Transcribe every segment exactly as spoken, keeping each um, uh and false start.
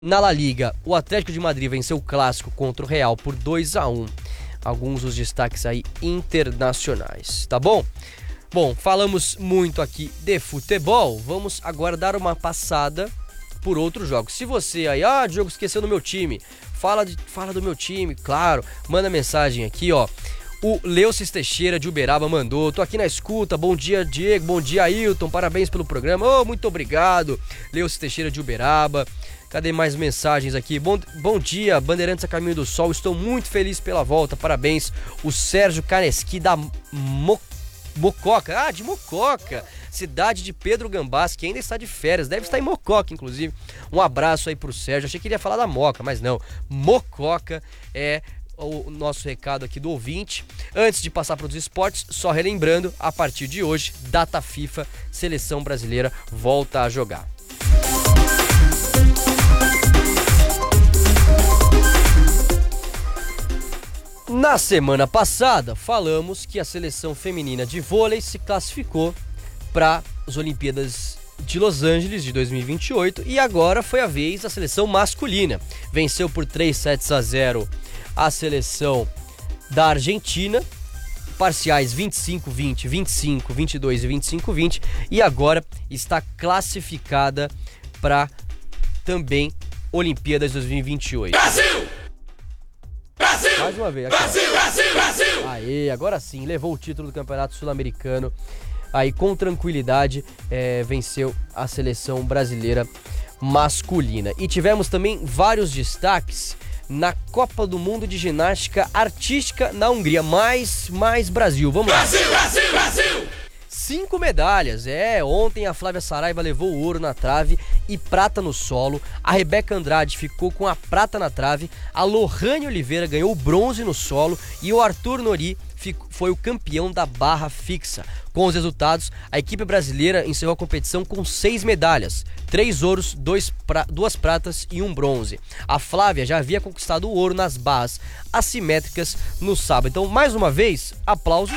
Na La Liga, o Atlético de Madrid venceu o clássico contra o Real por dois a um. Alguns dos destaques aí internacionais, tá bom? Bom, falamos muito aqui de futebol, vamos agora dar uma passada por outros jogos. Se você aí, ah, Diogo, esqueceu do meu time, fala, de, fala do meu time, claro, manda mensagem aqui, ó. O Leucis Teixeira de Uberaba mandou, tô aqui na escuta, bom dia Diego, bom dia Ailton, parabéns pelo programa, oh, muito obrigado, Leucis Teixeira de Uberaba. Cadê mais mensagens aqui? Bom, bom dia, Bandeirantes a Caminho do Sol, estou muito feliz pela volta, parabéns. O Sérgio Canesqui da Mo, Mococa, ah, de Mococa, cidade de Pedro Gambás, que ainda está de férias, deve estar em Mococa, inclusive. Um abraço aí pro Sérgio, achei que ele ia falar da Moca, mas não, Mococa é o nosso recado aqui do ouvinte. Antes de passar para os esportes, só relembrando, a partir de hoje, data FIFA, Seleção Brasileira volta a jogar. Na semana passada, falamos que a seleção feminina de vôlei se classificou para as Olimpíadas de Los Angeles de dois mil e vinte e oito e agora foi a vez da seleção masculina. Venceu por três sets a zero a seleção da Argentina, parciais vinte e cinco a vinte, vinte e cinco a vinte e dois e vinte e cinco a vinte, e agora está classificada para também Olimpíadas dois mil e vinte e oito. Brasil! Brasil! Mais uma vez, aqui, Brasil, Brasil, Brasil! Aê, agora sim, levou o título do Campeonato Sul-Americano. Aí com tranquilidade é, venceu a seleção brasileira masculina. E tivemos também vários destaques na Copa do Mundo de Ginástica Artística na Hungria. Mais, mais Brasil, vamos lá. Brasil, Brasil, Brasil! Cinco medalhas, é, ontem a Flávia Saraiva levou o ouro na trave e prata no solo, a Rebeca Andrade ficou com a prata na trave, a Lohane Oliveira ganhou o bronze no solo e o Arthur Nori foi o campeão da barra fixa. Com os resultados, a equipe brasileira encerrou a competição com seis medalhas, três ouros, dois pra, duas pratas e um bronze. A Flávia já havia conquistado o ouro nas barras assimétricas no sábado. Então, mais uma vez, aplausos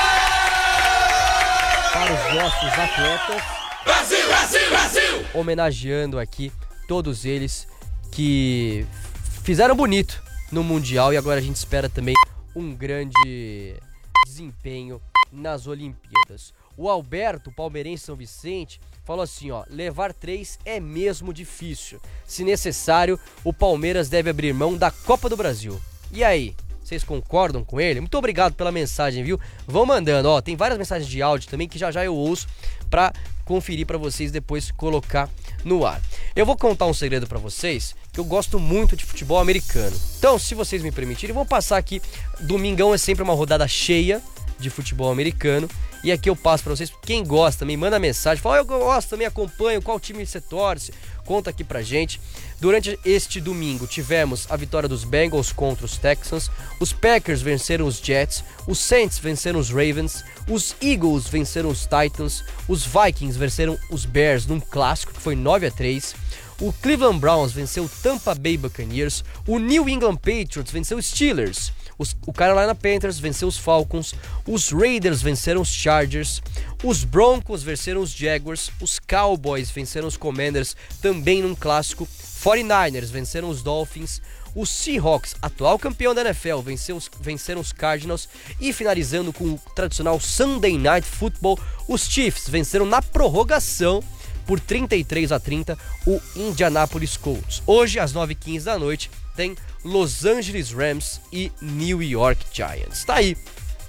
para os nossos atletas. Brasil, Brasil, Brasil! Homenageando aqui todos eles que fizeram bonito no Mundial e agora a gente espera também um grande desempenho nas Olimpíadas. O Alberto, palmeirense São Vicente, falou assim, ó, levar três é mesmo difícil. Se necessário, o Palmeiras deve abrir mão da Copa do Brasil. E aí? Vocês concordam com ele? Muito obrigado pela mensagem, viu? Vão mandando, ó, tem várias mensagens de áudio também que já já eu ouço pra conferir pra vocês depois colocar no ar. Eu vou contar um segredo pra vocês, que eu gosto muito de futebol americano. Então, se vocês me permitirem, vou passar aqui, domingão é sempre uma rodada cheia de futebol americano, e aqui eu passo pra vocês, quem gosta, me manda mensagem, fala, eu gosto, também acompanho, qual time você torce, conta aqui pra gente. Durante este domingo tivemos a vitória dos Bengals contra os Texans, os Packers venceram os Jets, os Saints venceram os Ravens, os Eagles venceram os Titans, os Vikings venceram os Bears num clássico que foi nove a três, o Cleveland Browns venceu o Tampa Bay Buccaneers, o New England Patriots venceu os Steelers, os, o Carolina Panthers venceu os Falcons, os Raiders venceram os Chargers, os Broncos venceram os Jaguars, os Cowboys venceram os Commanders também num clássico, forty-niners venceram os Dolphins, os Seahawks, atual campeão da N F L, venceu os, venceram os Cardinals e finalizando com o tradicional Sunday Night Football, os Chiefs venceram na prorrogação por trinta e três a trinta o Indianapolis Colts. Hoje às nove e quinze da noite tem Los Angeles Rams e New York Giants. Tá aí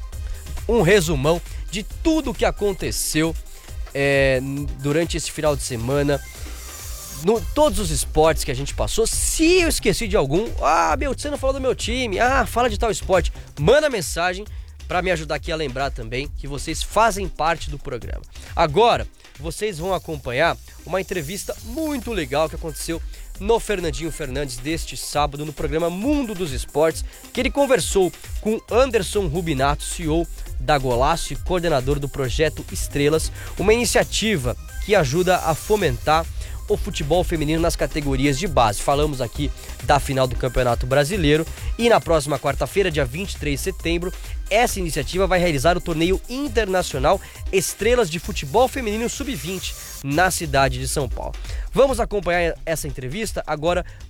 um resumão de tudo o que aconteceu é, durante esse final de semana. No, todos os esportes que a gente passou. Se eu esqueci de algum, ah, meu, você não falou do meu time, ah, fala de tal esporte, manda mensagem para me ajudar aqui a lembrar também que vocês fazem parte do programa. Agora, vocês vão acompanhar uma entrevista muito legal que aconteceu no Fernandinho Fernandes deste sábado no programa Mundo dos Esportes, que ele conversou com Anderson Rubinato, C E O da Golaço e coordenador do projeto Estrelas, uma iniciativa que ajuda a fomentar o futebol feminino nas categorias de base. Falamos aqui da final do Campeonato Brasileiro e na próxima quarta-feira, dia vinte e três de setembro, essa iniciativa vai realizar o torneio internacional Estrelas de Futebol Feminino sub vinte na cidade de São Paulo. Vamos acompanhar essa entrevista agora